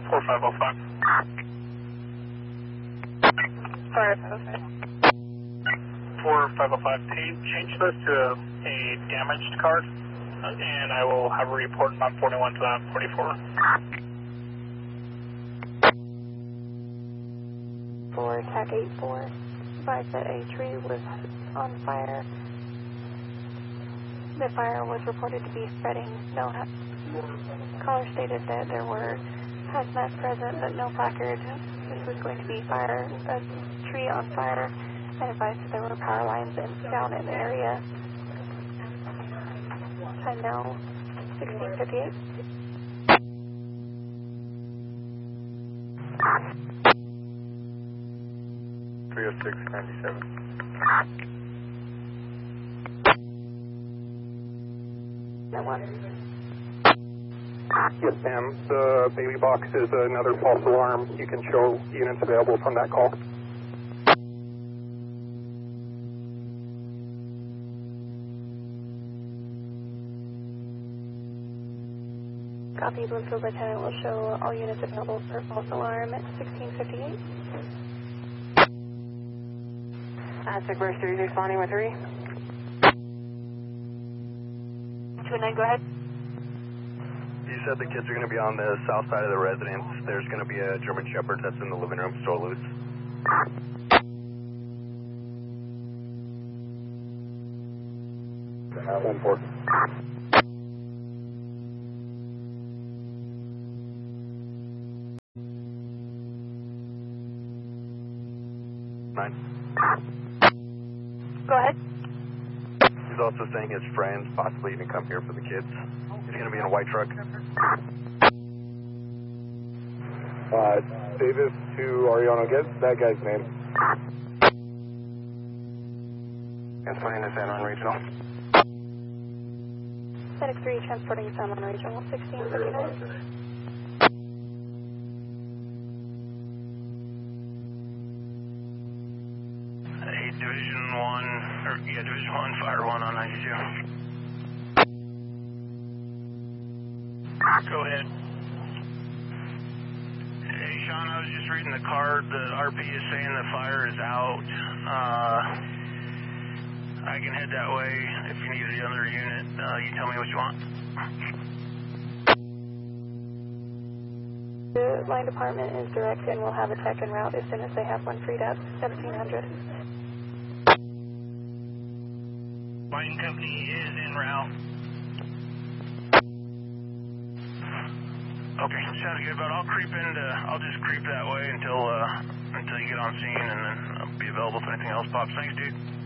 4505. 4505. 4505. Change this to a damaged card, and I will have a report on 41 to that 44. For TAC 84, advised that a tree was on fire. The fire was reported to be spreading. Caller stated that there were hazmat present, but no placard. This was going to be a tree on fire, and advised that there were power lines down in the area. Time now 16:58. .306.97. That one. Yes, ma'am. The baby box is another false alarm. You can show units available from that call. Copy. Bloomfield Lieutenant will show all units available for false alarm at 16:58. Aztec Burst 3 is responding with 3. 2-9, go ahead. You said the kids are going to be on the south side of the residence. There's going to be a German Shepherd that's in the living room, still loose. One four. Nine. Go ahead. He's also saying his friends possibly even come here for the kids. He's going to be in a white truck. Davis to Ariano. Get that guy's name. Transporting to San Juan Regional. FedEx 3 transporting to San Juan Regional 16:59. Division 1, Fire 1 on 92. Go ahead. Hey, Sean, I was just reading the card. The RP is saying the fire is out. I can head that way if you need another unit. You tell me what you want. The line department is direct and will have a tech en route as soon as they have one freed up. 1700. Line company is en route. Okay, sounds good, but I'll just creep that way until you get on scene, and then I'll be available if anything else pops. Thanks, dude.